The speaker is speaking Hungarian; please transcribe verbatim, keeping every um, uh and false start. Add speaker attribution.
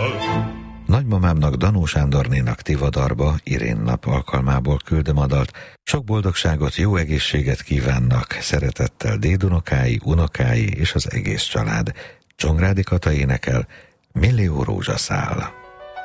Speaker 1: Nagymamámnak, Danó Sándornénak Tivadarba Irén nap alkalmából küldöm a dalt. Sok boldogságot, jó egészséget kívánnak, szeretettel dédunokái, unokái és az egész család. Csongrádi Kata énekel, Millió rózsaszál.